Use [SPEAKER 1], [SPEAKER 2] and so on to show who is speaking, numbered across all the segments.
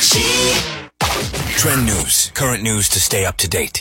[SPEAKER 1] Trend News. Current news to stay up to date.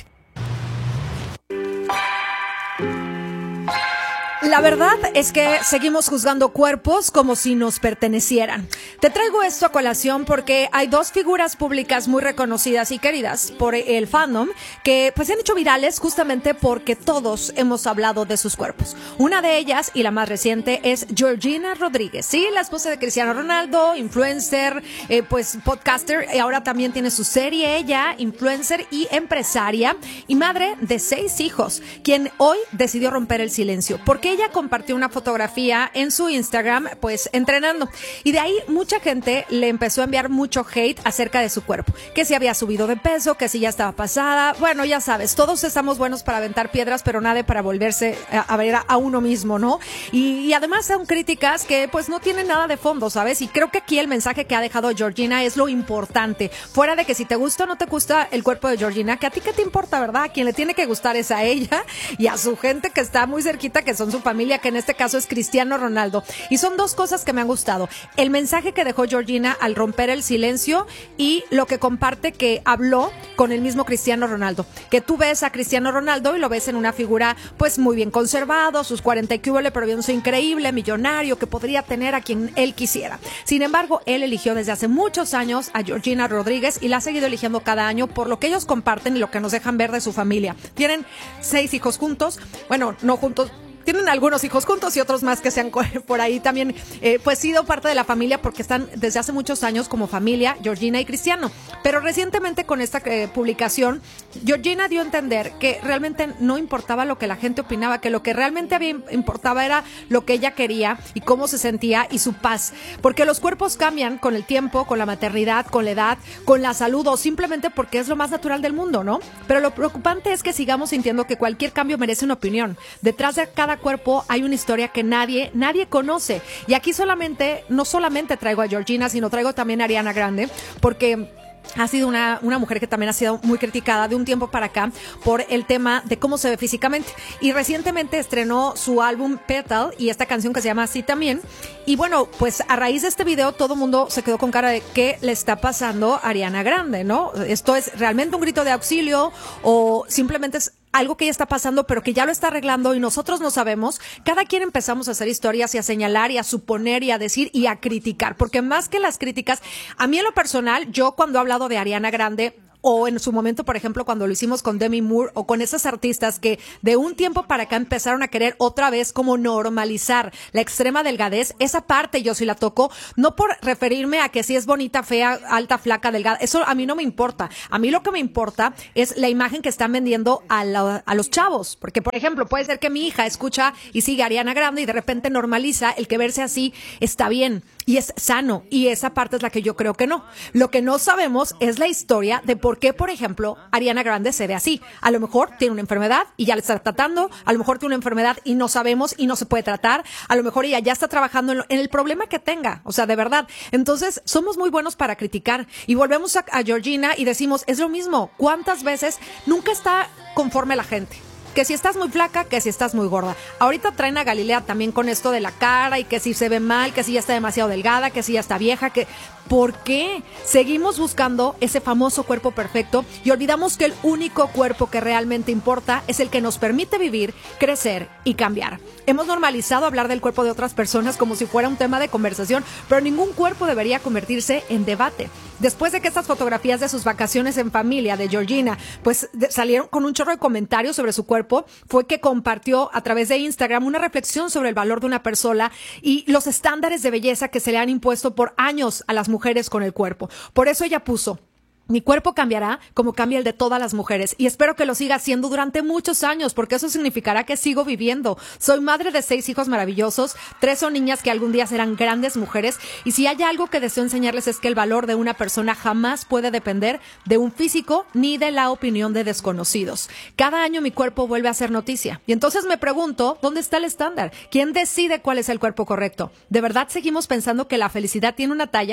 [SPEAKER 2] La verdad es que seguimos juzgando cuerpos como si nos pertenecieran. Te traigo esto a colación porque hay dos figuras públicas muy reconocidas y queridas por el fandom que pues se han hecho virales justamente porque todos hemos hablado de sus cuerpos. Una de ellas y la más reciente es Georgina Rodríguez, sí, la esposa de Cristiano Ronaldo, influencer, pues podcaster, y ahora también tiene su serie ella, influencer y empresaria y madre de 6 hijos, quien hoy decidió romper el silencio porque ella compartió una fotografía en su Instagram, pues entrenando. Y de ahí mucha gente le empezó a enviar mucho hate acerca de su cuerpo. Que si había subido de peso, que si ya estaba pasada. Bueno, ya sabes, todos estamos buenos para aventar piedras, pero nadie para volverse a ver a uno mismo, ¿no? Y además son críticas que pues no tienen nada de fondo, ¿sabes? Y creo que aquí el mensaje que ha dejado Georgina es lo importante. Fuera de que si te gusta o no te gusta el cuerpo de Georgina, que a ti qué te importa, ¿verdad? A quien le tiene que gustar es a ella y a su gente que está muy cerquita, que son su familia, que en este caso es Cristiano Ronaldo. Y son dos cosas que me han gustado. El mensaje que dejó Georgina al romper el silencio y lo que comparte que habló con el mismo Cristiano Ronaldo. Que tú ves a Cristiano Ronaldo y lo ves en una figura pues muy bien conservado, sus 40 y que huele, pero bien soy increíble, millonario, que podría tener a quien él quisiera. Sin embargo, él eligió desde hace muchos años a Georgina Rodríguez y la ha seguido eligiendo cada año por lo que ellos comparten y lo que nos dejan ver de su familia. Tienen 6 hijos juntos, bueno, no juntos, tienen algunos hijos juntos y otros más que se han por ahí también pues sido parte de la familia porque están desde hace muchos años como familia, Georgina y Cristiano. Pero recientemente con esta publicación, Georgina dio a entender que realmente no importaba lo que la gente opinaba, que lo que realmente importaba era lo que ella quería y cómo se sentía y su paz. Porque los cuerpos cambian con el tiempo, con la maternidad, con la edad, con la salud o simplemente porque es lo más natural del mundo, ¿no? Pero lo preocupante es que sigamos sintiendo que cualquier cambio merece una opinión. Detrás de cada cuerpo hay una historia que nadie conoce. Y aquí no solamente traigo a Georgina, sino traigo también a Ariana Grande, porque ha sido una mujer que también ha sido muy criticada de un tiempo para acá por el tema de cómo se ve físicamente. Y recientemente estrenó su álbum Petal y esta canción que se llama así también. Y bueno, pues a raíz de este video todo el mundo se quedó con cara de qué le está pasando a Ariana Grande, ¿no? ¿Esto es realmente un grito de auxilio o simplemente es algo que ya está pasando, pero que ya lo está arreglando y nosotros no sabemos? Cada quien empezamos a hacer historias y a señalar y a suponer y a decir y a criticar, porque más que las críticas, a mí en lo personal, yo cuando he hablado de Ariana Grande, o en su momento, por ejemplo, cuando lo hicimos con Demi Moore o con esas artistas que de un tiempo para acá empezaron a querer otra vez como normalizar la extrema delgadez, esa parte yo sí la toco, no por referirme a que si es bonita, fea, alta, flaca, delgada, eso a mí no me importa. A mí lo que me importa es la imagen que están vendiendo a los chavos, porque por ejemplo, puede ser que mi hija escucha y sigue a Ariana Grande y de repente normaliza el que verse así está bien y es sano, y esa parte es la que yo creo que no. Lo que no sabemos es la historia de por qué, por ejemplo, Ariana Grande se ve así. A lo mejor tiene una enfermedad y ya la está tratando, a lo mejor tiene una enfermedad y no sabemos y no se puede tratar, a lo mejor ella ya está trabajando en el problema que tenga, o sea, de verdad. Entonces, somos muy buenos para criticar y volvemos a Georgina y decimos, es lo mismo, ¿cuántas veces nunca está conforme la gente? Que si estás muy flaca, que si estás muy gorda. Ahorita traen a Galilea también con esto de la cara y que si se ve mal, que si ya está demasiado delgada, que si ya está vieja, que... ¿Por qué? Seguimos buscando ese famoso cuerpo perfecto y olvidamos que el único cuerpo que realmente importa es el que nos permite vivir, crecer y cambiar. Hemos normalizado hablar del cuerpo de otras personas como si fuera un tema de conversación, pero ningún cuerpo debería convertirse en debate. Después de que estas fotografías de sus vacaciones en familia de Georgina pues salieron con un chorro de comentarios sobre su cuerpo, fue que compartió a través de Instagram una reflexión sobre el valor de una persona y los estándares de belleza que se le han impuesto por años a las mujeres con el cuerpo. Por eso ella puso: mi cuerpo cambiará como cambia el de todas las mujeres y espero que lo siga haciendo durante muchos años porque eso significará que sigo viviendo. Soy madre de 6 hijos maravillosos, 3 son niñas que algún día serán grandes mujeres y si hay algo que deseo enseñarles es que el valor de una persona jamás puede depender de un físico ni de la opinión de desconocidos. Cada año mi cuerpo vuelve a ser noticia y entonces me pregunto, ¿dónde está el estándar? ¿Quién decide cuál es el cuerpo correcto? ¿De verdad seguimos pensando que la felicidad tiene una talla?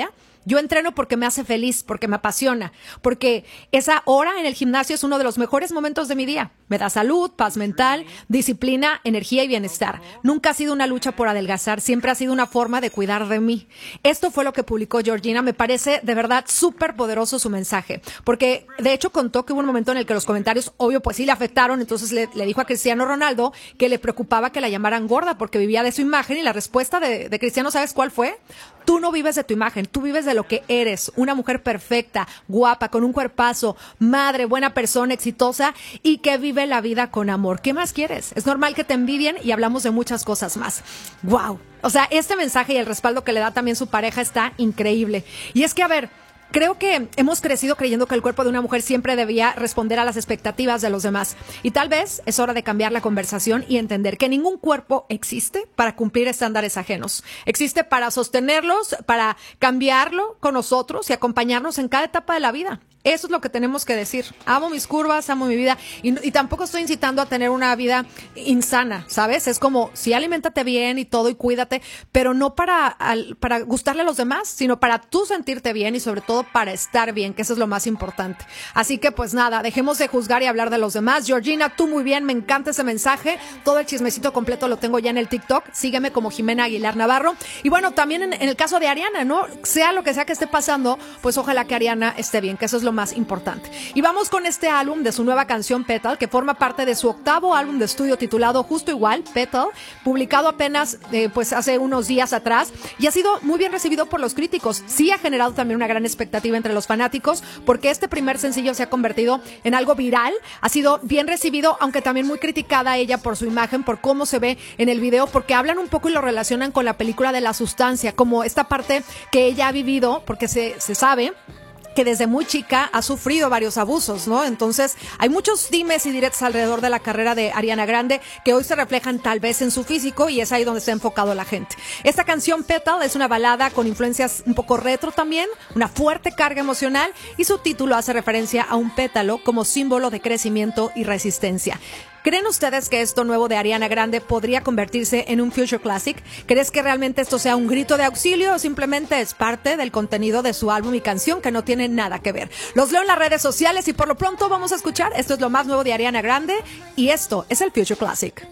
[SPEAKER 2] Yo entreno porque me hace feliz, porque me apasiona, porque esa hora en el gimnasio es uno de los mejores momentos de mi día. Me da salud, paz mental, disciplina, energía y bienestar. Nunca ha sido una lucha por adelgazar, siempre ha sido una forma de cuidar de mí. Esto fue lo que publicó Georgina. Me parece de verdad súper poderoso su mensaje, porque de hecho contó que hubo un momento en el que los comentarios, obvio, pues sí le afectaron. Entonces le dijo a Cristiano Ronaldo que le preocupaba que la llamaran gorda porque vivía de su imagen, y la respuesta de Cristiano, ¿sabes cuál fue? Tú no vives de tu imagen, tú vives de lo que eres, una mujer perfecta, guapa, con un cuerpazo, madre, buena persona, exitosa y que vive la vida con amor. ¿Qué más quieres? Es normal que te envidien, y hablamos de muchas cosas más. ¡Wow! O sea, este mensaje y el respaldo que le da también su pareja está increíble. Y es que, a ver, creo que hemos crecido creyendo que el cuerpo de una mujer siempre debía responder a las expectativas de los demás. Y tal vez es hora de cambiar la conversación y entender que ningún cuerpo existe para cumplir estándares ajenos. Existe para sostenerlos, para cambiarlo con nosotros y acompañarnos en cada etapa de la vida. Eso es lo que tenemos que decir. Amo mis curvas, amo mi vida, y tampoco estoy incitando a tener una vida insana, ¿sabes? Es como, sí, aliméntate bien y todo y cuídate, pero no para gustarle a los demás, sino para tú sentirte bien y sobre todo para estar bien, que eso es lo más importante. Así que pues nada, dejemos de juzgar y hablar de los demás. Georgina, tú muy bien, me encanta ese mensaje. Todo el chismecito completo lo tengo ya en el TikTok. Sígueme como Jimena Aguilar Navarro. Y bueno, también en el caso de Ariana, ¿no? Sea lo que sea que esté pasando, pues ojalá que Ariana esté bien, que eso es lo más importante. Y vamos con este álbum de su nueva canción Petal, que forma parte de su 8º álbum de estudio titulado justo igual, Petal, publicado apenas pues hace unos días atrás, y ha sido muy bien recibido por los críticos. Sí ha generado también una gran expectativa entre los fanáticos, porque este primer sencillo se ha convertido en algo viral, ha sido bien recibido, aunque también muy criticada ella por su imagen, por cómo se ve en el video, porque hablan un poco y lo relacionan con la película de La Sustancia, como esta parte que ella ha vivido, porque se sabe que desde muy chica ha sufrido varios abusos, ¿no? Entonces, hay muchos dimes y diretes alrededor de la carrera de Ariana Grande que hoy se reflejan tal vez en su físico, y es ahí donde se ha enfocado la gente. Esta canción Petal es una balada con influencias un poco retro también, una fuerte carga emocional, y su título hace referencia a un pétalo como símbolo de crecimiento y resistencia. ¿Creen ustedes que esto nuevo de Ariana Grande podría convertirse en un future classic? ¿Crees que realmente esto sea un grito de auxilio o simplemente es parte del contenido de su álbum y canción que no tiene nada que ver? Los leo en las redes sociales y por lo pronto vamos a escuchar. Esto es lo más nuevo de Ariana Grande y esto es el Future Classic.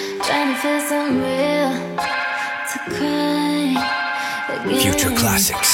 [SPEAKER 1] Future Classics.